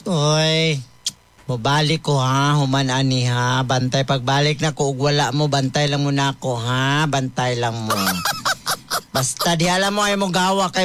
Uy, mabalik ko ha, human ani ha. Bantay pagbalik na ko ug wala mo, bantay lang mo na ako ha. Bantay lang mo. Basta di alam mo ay mo gawa kay